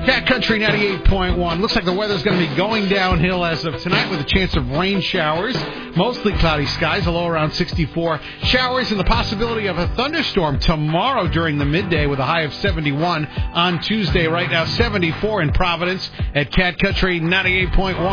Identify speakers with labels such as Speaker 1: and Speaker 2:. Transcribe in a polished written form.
Speaker 1: Cat Country 98.1. Looks like the weather's going to be going downhill as of tonight with a chance of rain showers. Mostly cloudy skies, a low around 64. Showers and the possibility of a thunderstorm tomorrow during the midday with a high of 71 on Tuesday. Right now, 74 in Providence at Cat Country 98.1.